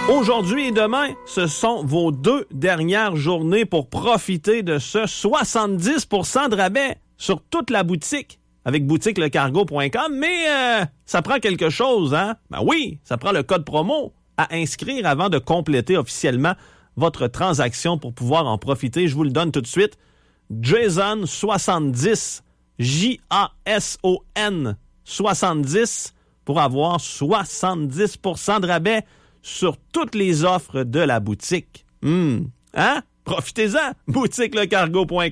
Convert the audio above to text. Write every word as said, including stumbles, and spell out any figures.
Aujourd'hui et demain, ce sont vos deux dernières journées pour profiter de ce soixante-dix pour cent de rabais sur toute la boutique avec boutique le cargo point com. Mais euh, ça prend quelque chose, hein? Ben oui, ça prend le code promo à inscrire avant de compléter officiellement votre transaction pour pouvoir en profiter. Je vous le donne tout de suite. Jason soixante-dix, J A S O N soixante-dix pour avoir soixante-dix pour cent de rabais sur toutes les offres de la boutique. Hum, hein? Profitez-en! boutique le cargo point com.